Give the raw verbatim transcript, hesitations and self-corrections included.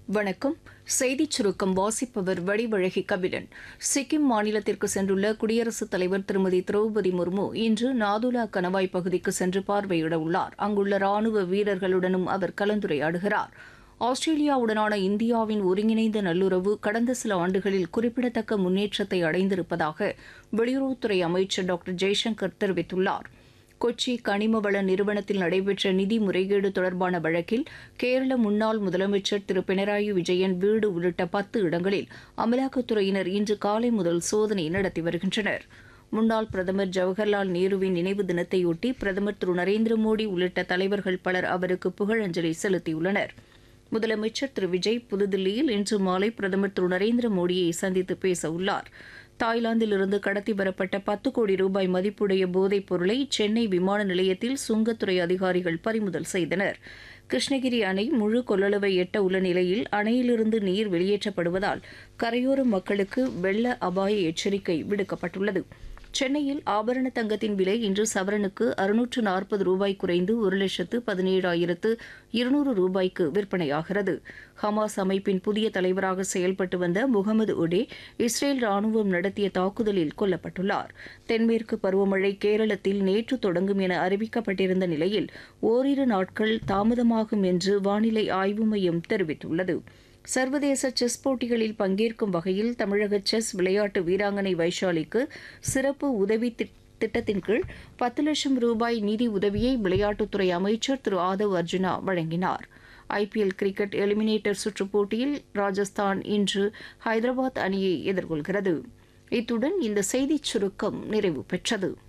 வணக்கம். செய்திச் சுருக்கம் வாசிப்பவர் வடிவழகி கபிலன். சிக்கிம் மாநிலத்திற்கு சென்றுள்ள குடியரசுத் தலைவர் திருமதி திரௌபதி முர்மு இன்று நாதுலா கணவாய் பகுதிக்கு சென்று பார்வையிட உள்ளார். அங்குள்ள ராணுவ வீரர்களுடனும் அவர் கலந்துரையாடுகிறார். ஆஸ்திரேலியாவுடனான இந்தியாவின் ஒருங்கிணைந்த நல்லுறவு கடந்த சில ஆண்டுகளில் குறிப்பிடத்தக்க முன்னேற்றத்தை அடைந்திருப்பதாக வெளியுறவுத்துறை அமைச்சர் டாக்டர் ஜெய்சங்கர் தெரிவித்துள்ளார். கொச்சி கனிம வள நிறுவனத்தில் நடைபெற்ற நிதி முறைகேடு தொடர்பான வழக்கில் கேரள முன்னாள் முதலமைச்சர் திரு பினராயி விஜயன் வீடு உள்ளிட்ட பத்து இடங்களில் அமலாக்கத்துறையினர் இன்று காலை முதல் சோதனை நடத்தி வருகின்றனர். முன்னாள் பிரதமர் ஜவஹர்லால் நேருவின் நினைவு தினத்தையொட்டி பிரதமர் திரு நரேந்திர மோடி உள்ளிட்ட தலைவர்கள் பலர் அவருக்கு புகழஞ்சலி செலுத்தியுள்ளனர். முதலமைச்சர் திரு விஜய் புதுதில்லியில் இன்று மாலை பிரதமர் திரு நரேந்திர மோடியை சந்தித்து பேச உள்ளார். தாய்லாந்திலிருந்து கடத்தி வரப்பட்ட பத்து கோடி ரூபாய் மதிப்புடைய போதைப் பொருளை சென்னை விமான நிலையத்தில் சுங்கத்துறை அதிகாரிகள் பறிமுதல் செய்தனர். கிருஷ்ணகிரி அணை முழு கொள்ளளவை எட்ட உள்ள நிலையில் அணையிலிருந்து நீர் வெளியேற்றப்படுவதால் கரையோர மக்களுக்கு வெள்ள அபாய எச்சரிக்கை விடுக்கப்பட்டுள்ளது. சென்னையில் ஆபரண தங்கத்தின் விலை இன்று சவரனுக்கு அறுநூற்று நாற்பது ரூபாய் குறைந்து ஒரு லட்சத்து பதினேழாயிரத்து இருநூறு ரூபாய்க்கு விற்பனையாகிறது. ஹமாஸ் அமைப்பின் புதிய தலைவராக செயல்பட்டு வந்த முகமது ஒடே இஸ்ரேல் ராணுவம் நடத்திய தாக்குதலில் கொல்லப்பட்டுள்ளார். தென்மேற்கு பருவமழை கேரளத்தில் நேற்று தொடங்கும் என அறிவிக்கப்பட்டிருந்த நிலையில் ஓரிரு நாட்கள் தாமதமாகும் என்று வானிலை ஆய்வு மையம் தெரிவித்துள்ளது. சர்வதேச செஸ் போட்டிகளில் பங்கேற்கும் வகையில் தமிழக செஸ் விளையாட்டு வீராங்கனை வைஷாலிக்கு சிறப்பு உதவி திட்டத்தின் கீழ் பத்து லட்சம் ரூபாய் நிதி உதவியை விளையாட்டுத்துறை அமைச்சர் திரு ஆதவ் அர்ஜுனா வழங்கினார். ஐபிஎல் கிரிக்கெட் எலிமினேட்டர் சுற்றுப் போட்டியில் ராஜஸ்தான் இன்று ஹைதராபாத் அணியை எதிர்கொள்கிறது. இத்துடன் இந்த செய்திச் சுருக்கம் நிறைவு பெற்றது.